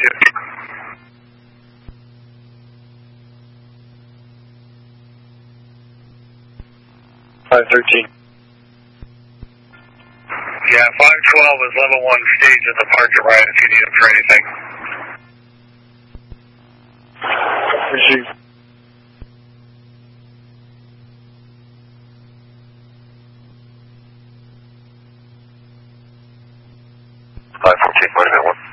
you. 513. Yeah, 512 is level 1 stage at the parking right if you need him for anything. Receive. 514, wait a minute,